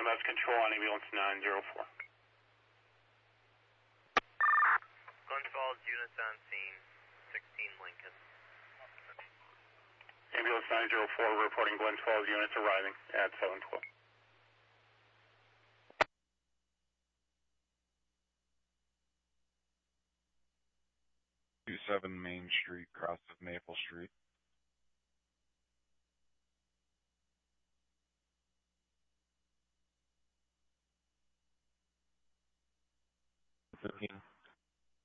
EMS control on ambulance 904. Glens Falls units on scene, 16 Lincoln. Ambulance 904 reporting Glens Falls units arriving at 712. 27 Main Street, cross of Maple Street. Fifteen.